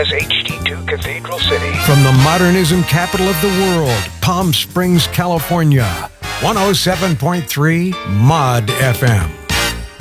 KFAS HD2 Cathedral City. From the modernism capital of the world, Palm Springs, California. 107.3 Mod FM.